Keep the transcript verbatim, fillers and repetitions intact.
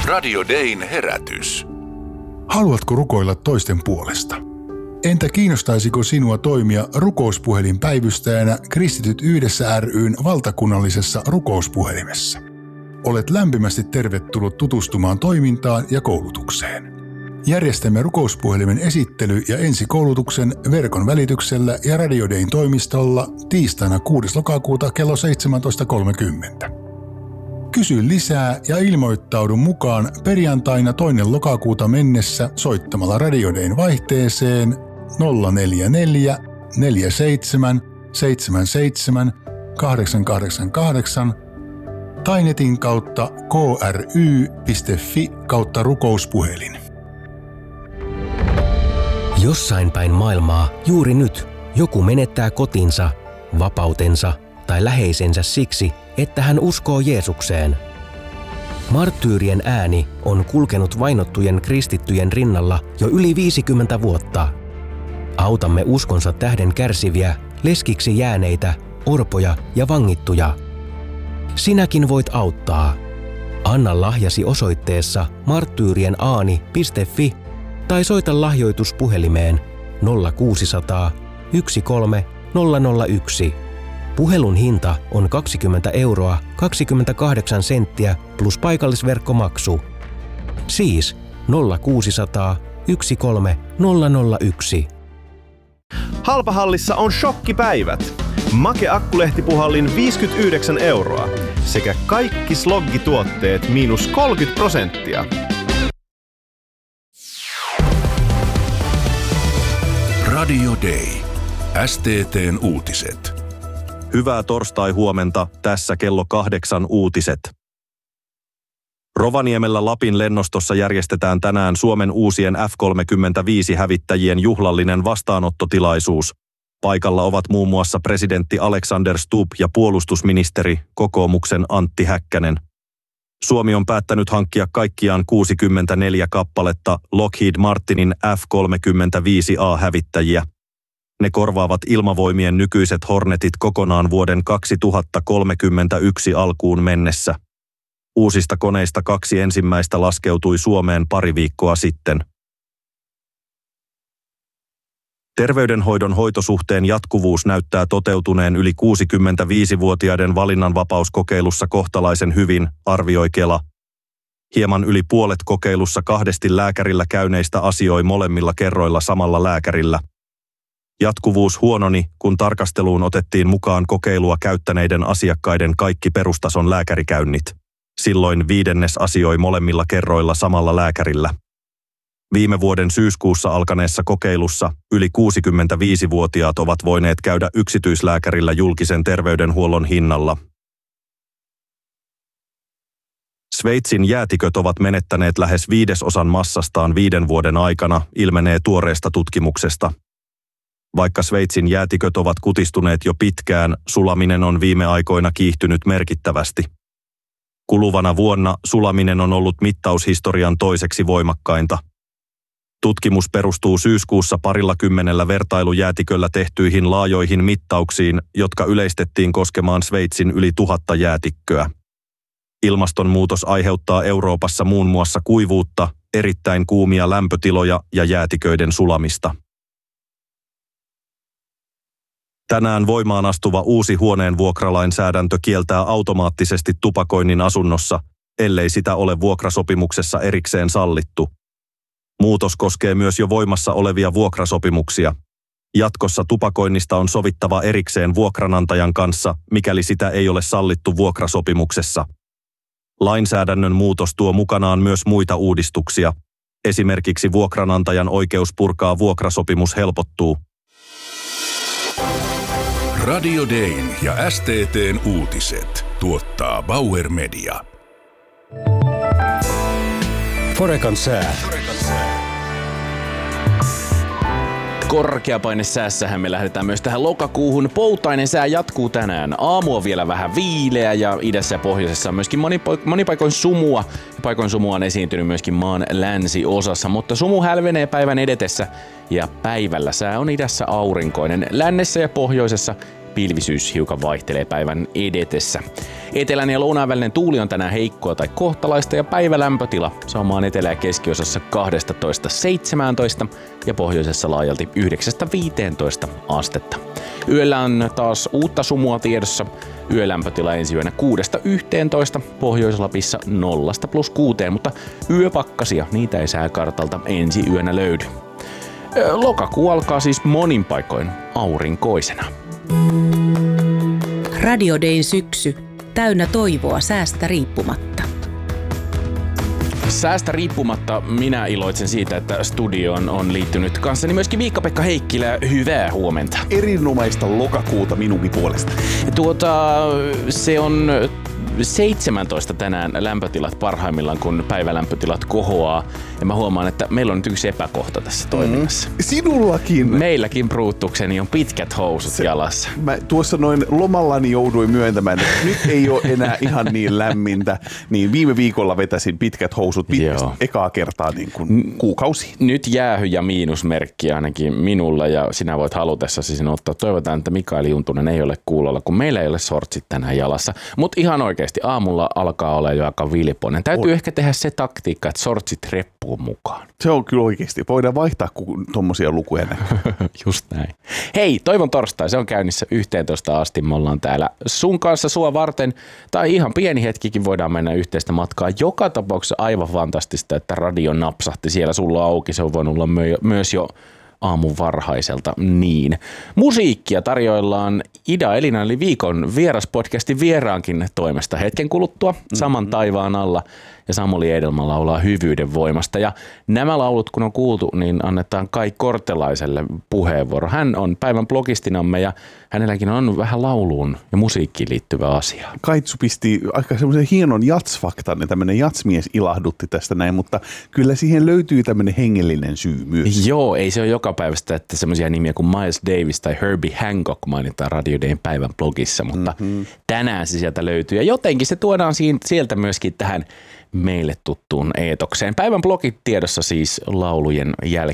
Radio Dayn herätys. Haluatko rukoilla toisten puolesta? Entä kiinnostaisiko sinua toimia rukouspuhelinpäivystäjänä Kristityt yhdessä ry:n valtakunnallisessa rukouspuhelimessa? Olet lämpimästi tervetullut tutustumaan toimintaan ja koulutukseen. Järjestämme rukouspuhelimen esittely- ja ensikoulutuksen verkon välityksellä ja Radio Dayn toimistolla tiistaina kuudes lokakuuta kello seitsemäntoista kolmekymmentä. Kysy lisää ja ilmoittaudu mukaan perjantaina toinen lokakuuta mennessä soittamalla Radio Dayn vaihteeseen nolla neljä neljä neljä seitsemän seitsemän seitsemän kahdeksan kahdeksan kahdeksan tai netin kautta k r y piste f i kautta rukouspuhelin. Jossain päin maailmaa juuri nyt joku menettää kotinsa, vapautensa tai läheisensä siksi, että hän uskoo Jeesukseen. Marttyyrien ääni on kulkenut vainottujen kristittyjen rinnalla jo yli viisikymmentä vuotta. Autamme uskonsa tähden kärsiviä, leskiksi jääneitä, orpoja ja vangittuja. Sinäkin voit auttaa. Anna lahjasi osoitteessa marttyyrienAani piste f i tai soita lahjoituspuhelimeen nolla kuusi nolla nolla yksi kolme nolla nolla yksi. Puhelun hinta on kaksikymmentä euroa kaksikymmentäkahdeksan senttiä plus paikallisverkkomaksu. Siis nolla kuusi nolla nolla yksi kolme nolla nolla yksi. Halpahallissa on shokkipäivät. Make Akkulehtipuhallin viisikymmentäyhdeksän euroa sekä kaikki sloggituotteet miinus kolmekymmentä prosenttia. Radio Day. S T T:n uutiset. Hyvää torstai-huomenta, tässä kello kahdeksan uutiset. Rovaniemellä Lapin lennostossa järjestetään tänään Suomen uusien F kolmekymmentäviisi-hävittäjien juhlallinen vastaanottotilaisuus. Paikalla ovat muun muassa presidentti Alexander Stubb ja puolustusministeri, kokoomuksen Antti Häkkänen. Suomi on päättänyt hankkia kaikkiaan kuusikymmentäneljä kappaletta Lockheed Martinin F kolmekymmentäviisi A-hävittäjiä. Ne korvaavat ilmavoimien nykyiset Hornetit kokonaan vuoden kaksituhattakolmekymmentäyksi alkuun mennessä. Uusista koneista kaksi ensimmäistä laskeutui Suomeen pari viikkoa sitten. Terveydenhoidon hoitosuhteen jatkuvuus näyttää toteutuneen yli kuusikymmentäviisivuotiaiden valinnanvapauskokeilussa kohtalaisen hyvin, arvioi Kela. Hieman yli puolet kokeilussa kahdesti lääkärillä käyneistä asioi molemmilla kerroilla samalla lääkärillä. Jatkuvuus huononi, kun tarkasteluun otettiin mukaan kokeilua käyttäneiden asiakkaiden kaikki perustason lääkärikäynnit. Silloin viidennes asioi molemmilla kerroilla samalla lääkärillä. Viime vuoden syyskuussa alkaneessa kokeilussa yli kuusikymmentäviisivuotiaat ovat voineet käydä yksityislääkärillä julkisen terveydenhuollon hinnalla. Sveitsin jäätiköt ovat menettäneet lähes viidesosan massastaan viiden vuoden aikana, ilmenee tuoreesta tutkimuksesta. Vaikka Sveitsin jäätiköt ovat kutistuneet jo pitkään, sulaminen on viime aikoina kiihtynyt merkittävästi. Kuluvana vuonna sulaminen on ollut mittaushistorian toiseksi voimakkainta. Tutkimus perustuu syyskuussa parilla kymmenellä vertailujäätiköllä tehtyihin laajoihin mittauksiin, jotka yleistettiin koskemaan Sveitsin yli tuhatta jäätikköä. Ilmastonmuutos aiheuttaa Euroopassa muun muassa kuivuutta, erittäin kuumia lämpötiloja ja jäätiköiden sulamista. Tänään voimaan astuva uusi huoneen vuokralainsäädäntö kieltää automaattisesti tupakoinnin asunnossa, ellei sitä ole vuokrasopimuksessa erikseen sallittu. Muutos koskee myös jo voimassa olevia vuokrasopimuksia. Jatkossa tupakoinnista on sovittava erikseen vuokranantajan kanssa, mikäli sitä ei ole sallittu vuokrasopimuksessa. Lainsäädännön muutos tuo mukanaan myös muita uudistuksia. Esimerkiksi vuokranantajan oikeus purkaa vuokrasopimus helpottuu. Radio Dayn ja S T T:n uutiset tuottaa Bauer Media. Forekan sää. Korkeapainesäässähän me lähdetään myös tähän lokakuuhun. Poutainen sää jatkuu tänään. Aamu on vielä vähän viileä ja idässä ja pohjoisessa on myöskin monipaikoin sumua. Paikoin sumua on esiintynyt myöskin maan länsiosassa, mutta sumu hälvenee päivän edetessä ja päivällä sää on idässä aurinkoinen. Lännessä ja pohjoisessa Pilvisyys hiukan vaihtelee päivän edetessä. Etelän ja lounaan välinen tuuli on tänään heikkoa tai kohtalaista ja päivälämpötila saamaan etelä- ja keskiosassa kaksitoista seitsemäntoista ja pohjoisessa laajalti yhdeksästä viiteentoista astetta. Yöllä on taas uutta sumua tiedossa. Yölämpötila ensi yönä kuudesta yhteentoista, Pohjois-Lapissa nollasta plus kuuteen, mutta yöpakkasia, niitä ei sääkartalta ensi yönä löydy. Lokakuu alkaa siis monin paikoin aurinkoisena. Radio Dayn syksy, täynnä toivoa säästä riippumatta. Säästä riippumatta minä iloitsen siitä, että studioon on liittynyt kanssani myöskin Miikka-Pekka Heikkilä. Hyvää huomenta. Erinomaista lokakuuta minunkin puolesta. Tuota, se on seitsemäntoista tänään lämpötilat parhaimmillaan, kun päivälämpötilat kohoaa. Ja mä huomaan, että meillä on nyt yksi epäkohta tässä mm. toiminnassa. Sinullakin. Meilläkin Bruutukseni on pitkät housut se, jalassa. Mä tuossa noin lomallani jouduin myöntämään, että nyt ei ole enää ihan niin lämmintä. Niin viime viikolla vetäsin pitkät housut pitkästi ekaa kertaa niin kuin kuukausiin. Nyt jäähy ja miinusmerkki ainakin minulla ja sinä voit halutessasi sinä ottaa. Toivotaan, että Mikael Juntunen ei ole kuulolla, kun meillä ei ole sortsit tänään jalassa. Mutta ihan oikeasti aamulla alkaa olla jo aika vilpoinen. Täytyy on. ehkä tehdä se taktiikka, että sortsit reppuu mukaan. Se on kyllä oikeasti. Voidaan vaihtaa, kun tuommoisia lukuja näkyy. Just näin. Hei, toivon torstai. Se on käynnissä yhteentoista asti. Me ollaan täällä sun kanssa sua varten. Tai ihan pieni hetkikin voidaan mennä yhteistä matkaa. Joka tapauksessa aivan fantastista, että radio napsahti siellä sulla auki. Se on voinut olla myö- myös jo aamun varhaiselta niin. Musiikkia tarjoillaan Ida Elina eli viikon vieraspodcastin vieraankin toimesta hetken kuluttua saman taivaan alla. Ja Samuli Edelman laulaa hyvyyden voimasta. Ja nämä laulut, kun on kuultu, niin annetaan Kai Kortelaiselle puheenvuoro. Hän on päivän blogistinamme ja hänelläkin on vähän lauluun ja musiikkiin liittyvä asia. Kaitsu pisti aika semmoisen hienon jatsfaktan ja tämmöinen jatsmies ilahdutti tästä näin, mutta kyllä siihen löytyy tämmöinen hengellinen syy myös. Joo, ei se ole joka päivästä, että semmoisia nimiä kuin Miles Davis tai Herbie Hancock mainitaan Radio Dayn päivän blogissa, mutta mm-hmm. tänään se sieltä löytyy. Ja jotenkin se tuodaan sieltä myöskin tähän meille tuttuun eetokseen. Päivän blogit tiedossa siis laulujen jälkeen.